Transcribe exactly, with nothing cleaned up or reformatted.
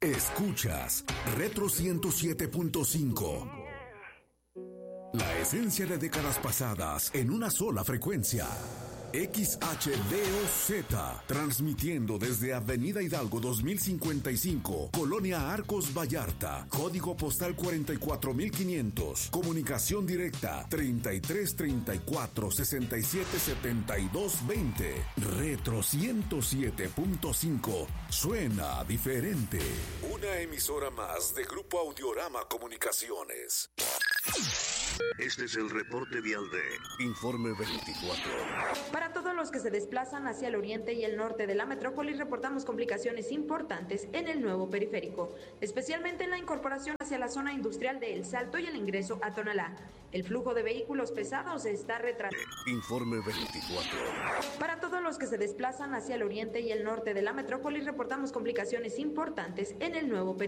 Escuchas Retro ciento siete punto cinco. La esencia de décadas pasadas en una sola frecuencia. X H D O Z, transmitiendo desde Avenida Hidalgo dos mil cincuenta y cinco, Colonia Arcos Vallarta, código postal cuarenta y cuatro mil quinientos, comunicación directa treinta y tres treinta y cuatro sesenta y siete setenta y dos veinte. Retro ciento siete punto cinco, suena diferente. Una emisora más de Grupo Audiorama Comunicaciones. Este es el reporte vial de Informe veinticuatro. Para todos los que se desplazan hacia el oriente y el norte de la metrópoli, reportamos complicaciones importantes en el nuevo periférico, especialmente en la incorporación hacia la zona industrial de El Salto y el ingreso a Tonalá. El flujo de vehículos pesados está retrasado. Informe veinticuatro. Para todos los que se desplazan hacia el oriente y el norte de la metrópoli, reportamos complicaciones importantes en el nuevo periférico.